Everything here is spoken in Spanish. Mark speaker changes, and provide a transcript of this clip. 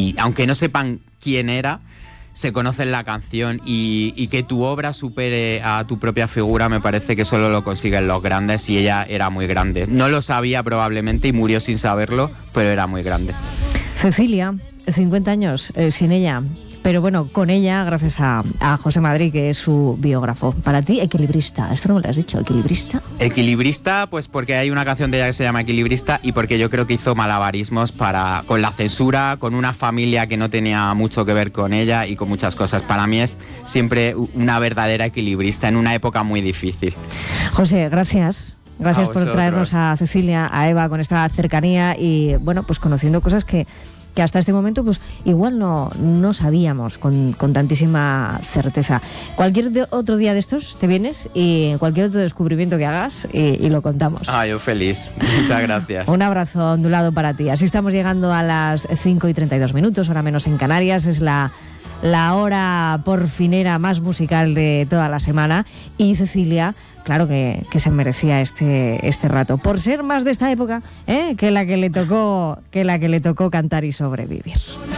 Speaker 1: y aunque no sepan quién era, se conocen la canción y que tu obra supere a tu propia figura, me parece que solo lo consiguen los grandes y ella era muy grande. No lo sabía probablemente y murió sin saberlo, pero era muy grande.
Speaker 2: Cecilia, 50 años sin ella, pero bueno, con ella, gracias a José Madrid, que es su biógrafo. Para ti, equilibrista, esto no me lo has dicho, ¿equilibrista?
Speaker 1: Equilibrista, pues porque hay una canción de ella que se llama Equilibrista y porque yo creo que hizo malabarismos con la censura, con una familia que no tenía mucho que ver con ella y con muchas cosas. Para mí es siempre una verdadera equilibrista en una época muy difícil.
Speaker 2: José, gracias. Gracias por traernos a Cecilia, a Eva, con esta cercanía y, bueno, pues conociendo cosas que hasta este momento pues igual no sabíamos con tantísima certeza. Cualquier otro día de estos te vienes y cualquier otro descubrimiento que hagas y lo contamos.
Speaker 1: Yo feliz. Muchas gracias.
Speaker 2: Un abrazo ondulado para ti. Así estamos llegando a las 5:32, hora menos en Canarias. Es la hora porfinera más musical de toda la semana y Cecilia, claro que se merecía este rato, por ser más de esta época, que la que le tocó cantar y sobrevivir.